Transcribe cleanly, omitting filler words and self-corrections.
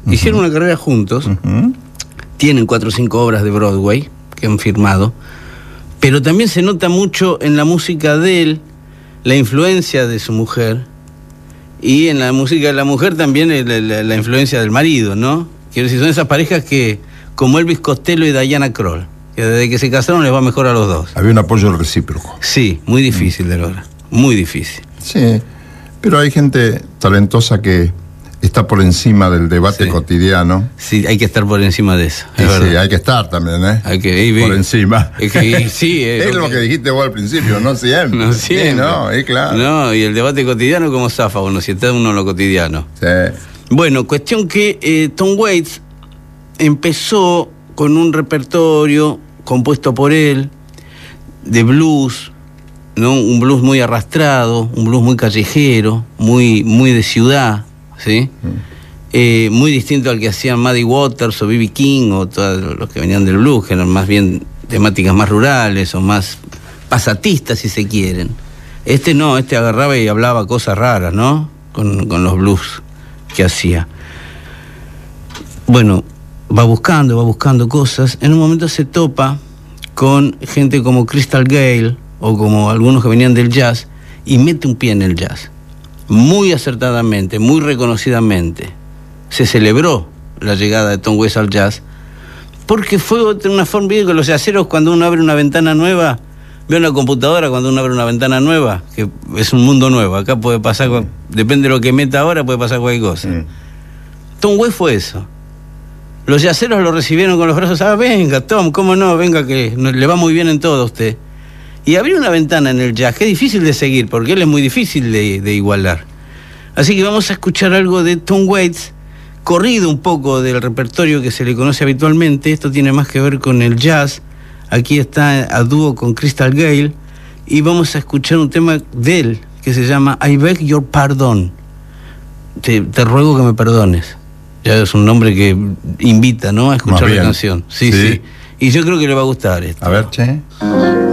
Hicieron una carrera juntos. Tienen 4 o 5 obras de Broadway que han firmado. Pero también se nota mucho en la música de él la influencia de su mujer. Y en la música de la mujer también la influencia del marido, ¿no? Quiero decir, son esas parejas que, como Elvis Costello y Diana Krall, que desde que se casaron les va mejor a los dos. Había un apoyo recíproco. Sí, muy difícil de lograr. Muy difícil. Sí, pero hay gente talentosa que está por encima del debate cotidiano. Sí, hay que estar por encima de eso. Sí, hay que estar también, ¿eh? Hay que ir por encima. Sí, es lo que dijiste vos al principio, no siempre. No siempre. Sí, no, es claro. No, y el debate cotidiano, ¿cómo zafa uno? Si está uno en lo cotidiano. Sí. Bueno, cuestión que Tom Waits empezó con un repertorio compuesto por él de blues, ¿no? Un blues muy arrastrado, un blues muy callejero, muy de ciudad, ¿sí? Muy distinto al que hacían Muddy Waters o B.B. King o todos los que venían del blues, que eran más bien temáticas más rurales o más pasatistas, si se quieren. Este agarraba y hablaba cosas raras, ¿no? Con los blues que hacía. Bueno, va buscando cosas. En un momento se topa con gente como Crystal Gayle o como algunos que venían del jazz y mete un pie en el jazz. Muy acertadamente, muy reconocidamente. Se celebró la llegada de Tom Waits al jazz porque fue una forma de que los jazzeros, cuando uno abre una ventana nueva, ve una computadora cuando uno abre una ventana nueva, que es un mundo nuevo. Acá puede pasar, depende de lo que meta ahora, puede pasar cualquier cosa. Tom Waits fue eso. Los jazzeros lo recibieron con los brazos. Venga, Tom, cómo no, venga, que le va muy bien en todo a usted. Y abrió una ventana en el jazz, que es difícil de seguir, porque él es muy difícil de igualar. Así que vamos a escuchar algo de Tom Waits, corrido un poco del repertorio que se le conoce habitualmente. Esto tiene más que ver con el jazz. Aquí está a dúo con Crystal Gayle. Y vamos a escuchar un tema de él, que se llama I Beg Your Pardon. Te ruego que me perdones. Ya es un nombre que invita, ¿no?, a escuchar la canción. Sí. Y yo creo que le va a gustar esto. A ver, che.